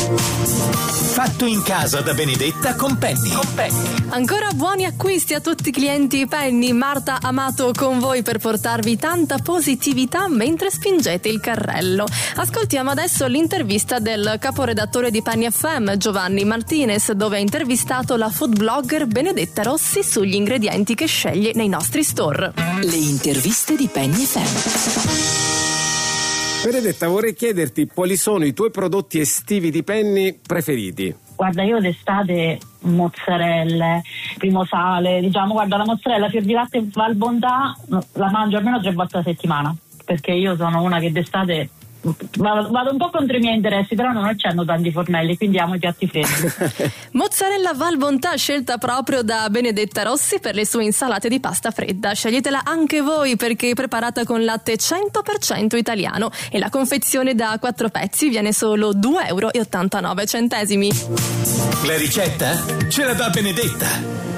Fatto in casa da Benedetta con Penny. Ancora buoni acquisti a tutti i clienti Penny. Marta Amato con voi per portarvi tanta positività mentre spingete il carrello. Ascoltiamo adesso l'intervista del caporedattore di Penny FM, Giovanni Martinez, dove ha intervistato la food blogger Benedetta Rossi sugli ingredienti che sceglie nei nostri store. Le interviste di Penny FM. Benedetta, vorrei chiederti quali sono i tuoi prodotti estivi di Penny preferiti? Guarda, io d'estate mozzarelle, primo sale, guarda, la mozzarella fior di latte Val Bontà la mangio almeno 3 volte a settimana, perché io sono una che d'estate vado un po' contro i miei interessi, però non c'hanno tanti fornelli, quindi amo i piatti freddi. Mozzarella Val Bontà scelta proprio da Benedetta Rossi per le sue insalate di pasta fredda. Sceglietela anche voi perché è preparata con latte 100% italiano e la confezione da 4 pezzi viene solo €2,89. La ricetta ce la dà Benedetta.